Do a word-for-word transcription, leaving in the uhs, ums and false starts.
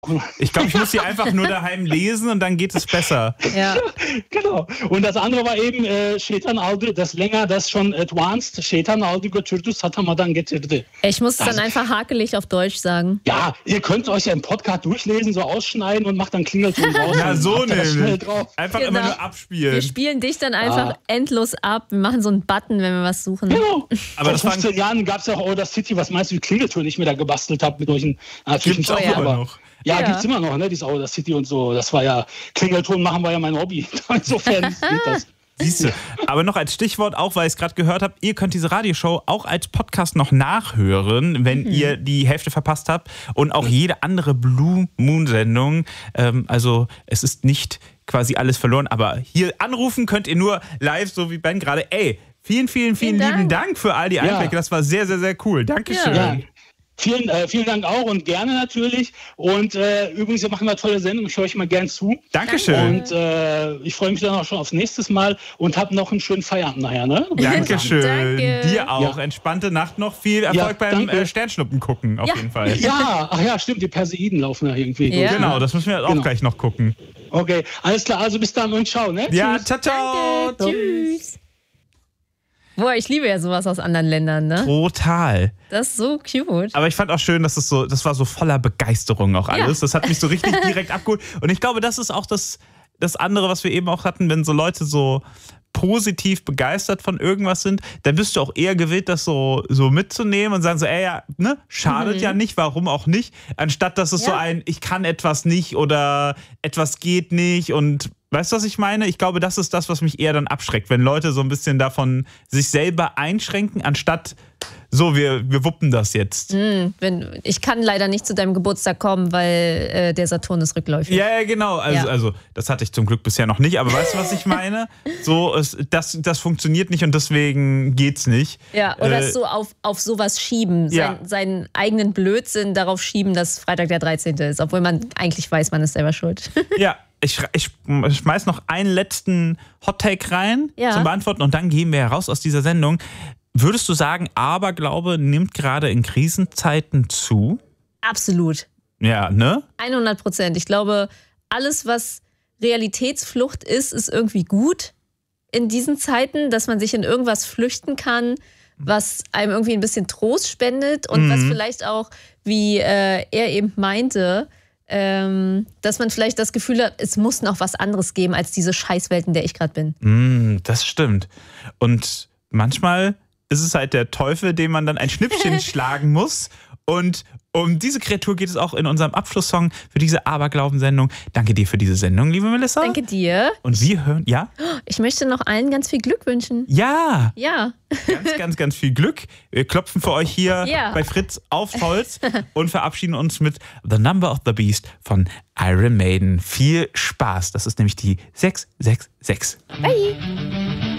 Ich glaube, ich muss die einfach nur daheim lesen und dann geht es besser. Ja. Genau. Und das andere war eben äh, Şeytan aldı, das länger, das schon advanced. Şeytan aldı götürdü, satamadan getirdi. Ich muss es das, dann einfach hakelig auf Deutsch sagen. Ja, ihr könnt euch ja im Podcast durchlesen, so ausschneiden und macht dann Klingelton raus. Ja, so nämlich. Einfach Genau. immer nur abspielen. Wir spielen dich dann einfach Ja. endlos ab. Wir machen so einen Button, wenn wir was suchen. Genau. Aber Vor das waren- fünfzehn Jahren gab es ja auch Order City, was meinst du, die Klingeltöne, die ich mir da gebastelt habe mit solchen. Natürlich Gibt's nicht auch auch, immer aber. noch. Ja, Ja. gibt's immer noch, ne, dieses Order City und so. Das war ja, Klingelton machen war ja mein Hobby. Insofern geht das. Siehst du. Aber noch als Stichwort auch, weil ich es gerade gehört habe, ihr könnt diese Radioshow auch als Podcast noch nachhören, wenn Mhm. ihr die Hälfte verpasst habt. Und auch jede andere Blue Moon-Sendung. Ähm, also es ist nicht quasi alles verloren, aber hier anrufen könnt ihr nur live, so wie Ben gerade. Ey, vielen, vielen, vielen, Vielen lieben Dank. Dank für all die Ja. Einblicke. Das war sehr, sehr, sehr cool. Dankeschön. Ja. Vielen, äh, vielen Dank auch und gerne natürlich. Und äh, übrigens, wir machen eine tolle Sendung. Ich höre euch mal gern zu. Dankeschön. Und äh, ich freue mich dann auch schon aufs nächste Mal und habe noch einen schönen Feierabend nachher. Ne? Dankeschön. Danke. Dir auch. Ja. Entspannte Nacht noch. Viel Erfolg Ja, beim danke. äh, Sternschnuppen gucken, auf Ja. jeden Fall. Ja, ach ja, stimmt. Die Perseiden laufen da irgendwie. Ja. Genau, das müssen wir auch Genau. gleich noch gucken. Okay, alles klar. Also bis dann und ciao. Ne? Ja, Tschüss. ciao, ciao. Danke. Tschüss. Boah, ich liebe ja sowas aus anderen Ländern, ne? Total. Das ist so cute. Aber ich fand auch schön, dass es so, das war so voller Begeisterung auch alles. Ja. Das hat mich so richtig direkt abgeholt. Und ich glaube, das ist auch das, das andere, was wir eben auch hatten, wenn so Leute so positiv begeistert von irgendwas sind, dann bist du auch eher gewillt, das so, so mitzunehmen und sagen so, ey, ja, ne, schadet Mhm. ja nicht, warum auch nicht, anstatt dass es Ja. so ein, ich kann etwas nicht oder etwas geht nicht und weißt du, was ich meine? Ich glaube, das ist das, was mich eher dann abschreckt, wenn Leute so ein bisschen davon sich selber einschränken, anstatt so, wir, wir wuppen das jetzt. Hm, wenn, ich kann leider nicht zu deinem Geburtstag kommen, weil äh, der Saturn ist rückläufig. Ja, ja, genau. Also, Ja. also, das hatte ich zum Glück bisher noch nicht, aber weißt du, was ich meine? So, es, das, das funktioniert nicht und deswegen geht's nicht. Ja, oder Äh, es so auf, auf sowas schieben, sein, Ja. seinen eigenen Blödsinn darauf schieben, dass Freitag der dreizehnte ist, obwohl man eigentlich weiß, man ist selber schuld. Ja, ich, sch- ich schmeiß noch einen letzten Hot-Take rein Ja. zum Beantworten und dann gehen wir heraus aus dieser Sendung. Würdest du sagen, Aberglaube nimmt gerade in Krisenzeiten zu? Absolut. Ja, ne? hundert Prozent. Ich glaube, alles, was Realitätsflucht ist, ist irgendwie gut in diesen Zeiten, dass man sich in irgendwas flüchten kann, was einem irgendwie ein bisschen Trost spendet und was vielleicht auch, wie äh, er eben meinte, ähm, dass man vielleicht das Gefühl hat, es muss noch was anderes geben als diese Scheißwelt, in der ich gerade bin. Mm, das stimmt. Und manchmal ist es halt der Teufel, dem man dann ein Schnippchen schlagen muss. Und um diese Kreatur geht es auch in unserem Abschlusssong für diese Aberglauben-Sendung. Danke dir für diese Sendung, liebe Melissa. Danke dir. Und wir hören, ja? Ich möchte noch allen ganz viel Glück wünschen. Ja, Ja. ganz, ganz, ganz viel Glück. Wir klopfen für euch hier Ja. bei Fritz aufs Holz und verabschieden uns mit The Number of the Beast von Iron Maiden. Viel Spaß. Das ist nämlich die sechs sechs sechs. Bye.